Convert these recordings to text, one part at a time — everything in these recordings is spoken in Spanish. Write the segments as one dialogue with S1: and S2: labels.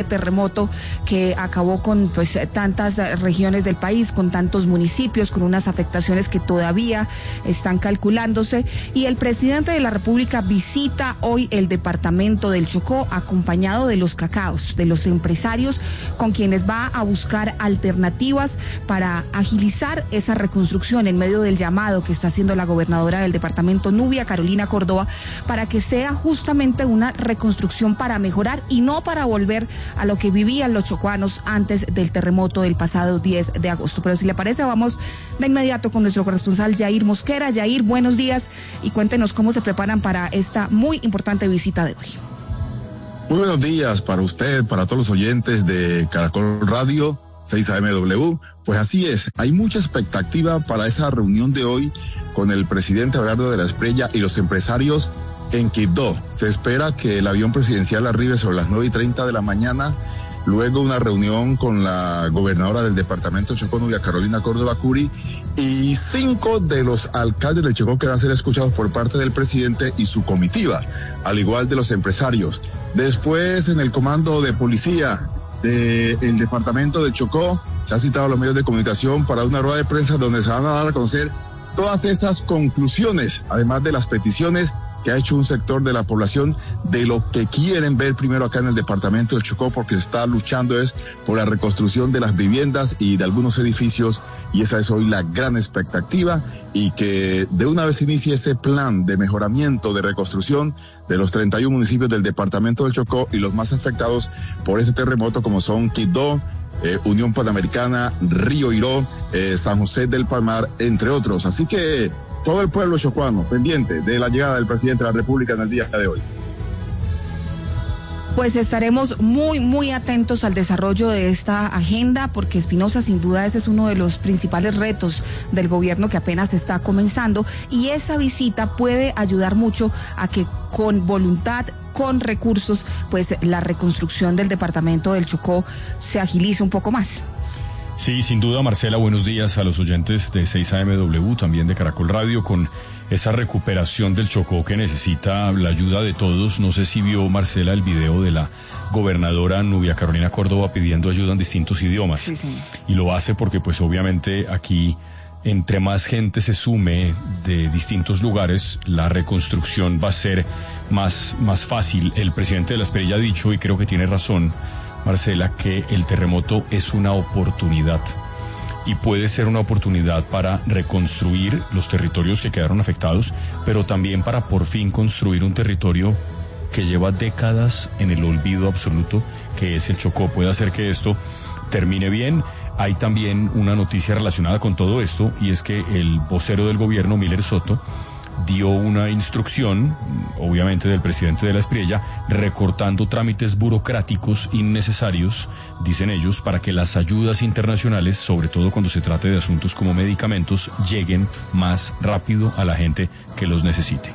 S1: terremoto que acabó con pues tantas regiones del país, con tantos municipios, con unas afectaciones que todavía están calculándose. Y el presidente de la República visita hoy el departamento del Chocó acompañado de los cacaos, de los empresarios con quienes va a buscar alternativas para agilizar esa reconstrucción en medio del llamado que está haciendo la gobernadora del departamento, Nubia Carolina Córdoba, para que sea justamente una reconstrucción para mejorar y no para volver a lo que vivían los chocuanos antes del terremoto del pasado 10 de agosto. Pero si le parece, vamos de inmediato con nuestro corresponsal Yair Mosquera. Yair, buenos días y cuéntenos cómo se preparan para esta muy importante visita de hoy.
S2: Muy buenos días para usted, para todos los oyentes de Caracol Radio 6AMW. Pues así es, hay mucha expectativa para esa reunión de hoy con el presidente Abelardo de la Espriella y los empresarios en Quibdó. Se espera que el avión presidencial arribe sobre las 9:30 de la mañana, luego una reunión con la gobernadora del departamento Chocó, Nubia Carolina Córdoba Curi, y 5 de los alcaldes de Chocó que van a ser escuchados por parte del presidente y su comitiva, al igual de los empresarios. Después, en el comando de policía del departamento de Chocó, se ha citado a los medios de comunicación para una rueda de prensa donde se van a dar a conocer todas esas conclusiones, además de las peticiones que ha hecho un sector de la población de lo que quieren ver primero acá en el departamento del Chocó, porque se está luchando es por la reconstrucción de las viviendas y de algunos edificios, y esa es hoy la gran expectativa, y que de una vez inicie ese plan de mejoramiento, de reconstrucción de los 31 municipios del departamento del Chocó y los más afectados por ese terremoto, como son Quibdó, Unión Panamericana, Río Iró, San José del Palmar, entre otros. Así que todo el pueblo chocuano pendiente de la llegada del presidente de la República en el día de hoy.
S1: Pues estaremos muy atentos al desarrollo de esta agenda, porque Espinosa, sin duda, ese es uno de los principales retos del gobierno que apenas está comenzando, y esa visita puede ayudar mucho a que con voluntad, con recursos, pues la reconstrucción del departamento del Chocó se agilice un poco más.
S3: Sí, sin duda, Marcela, buenos días a los oyentes de 6AMW, también de Caracol Radio, con esa recuperación del Chocó que necesita la ayuda de todos. No sé si vio, Marcela, el video de la gobernadora Nubia Carolina Córdoba pidiendo ayuda en distintos idiomas.
S1: Sí, sí.
S3: Y lo hace porque, pues, obviamente aquí, entre más gente se sume de distintos lugares, la reconstrucción va a ser más fácil. El presidente de la Espriella ha dicho, y creo que tiene razón, Marcela, que el terremoto es una oportunidad, y puede ser una oportunidad para reconstruir los territorios que quedaron afectados, pero también para por fin construir un territorio que lleva décadas en el olvido absoluto, que es el Chocó. Puede hacer que esto termine bien. Hay también una noticia relacionada con todo esto, y es que el vocero del gobierno, Miller Soto, dio una instrucción, obviamente del presidente de la Espriella, recortando trámites burocráticos innecesarios, dicen ellos, para que las ayudas internacionales, sobre todo cuando se trate de asuntos como medicamentos, lleguen más rápido a la gente que los necesite.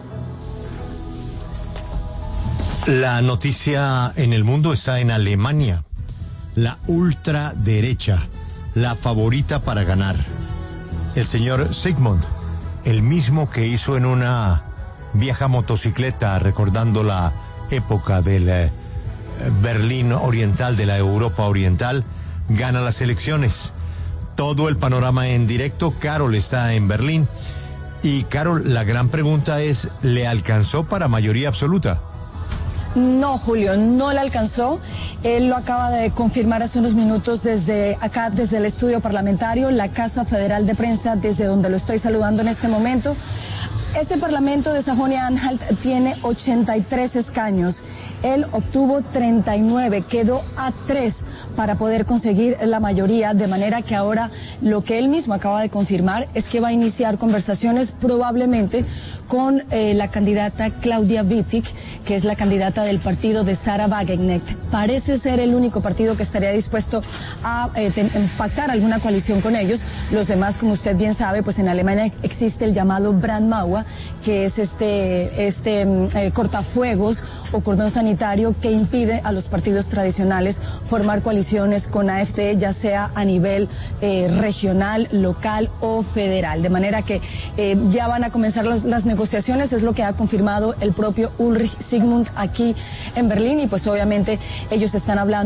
S4: La noticia en el mundo está en Alemania. La ultraderecha, la favorita para ganar. El señor Sigmund, el mismo que hizo en una vieja motocicleta recordando la época del Berlín Oriental, de la Europa Oriental, gana las elecciones. Todo el panorama en directo. Carol está en Berlín. Y Carol, la gran pregunta es, ¿le alcanzó para mayoría absoluta?
S5: No, Julio, no le alcanzó. Él lo acaba de confirmar hace unos minutos desde acá, desde el estudio parlamentario, la Casa Federal de Prensa, desde donde lo estoy saludando en este momento. Este Parlamento de Sajonia-Anhalt tiene 83 escaños. Él obtuvo 39, quedó a 3 para poder conseguir la mayoría, de manera que ahora lo que él mismo acaba de confirmar es que va a iniciar conversaciones probablemente con la candidata Claudia Wittig, que es la candidata del partido de Sarah Wagenknecht. Parece ser el único partido que estaría dispuesto a pactar alguna coalición con ellos. Los demás, como usted bien sabe, pues en Alemania existe el llamado Brandmauer, que es este cortafuegos o cordón sanitario que impide a los partidos tradicionales formar coaliciones con AfD, ya sea a nivel regional, local o federal. De manera que ya van a comenzar las negociaciones, es lo que ha confirmado el propio Ulrich Sigmund aquí en Berlín, y pues obviamente ellos están hablando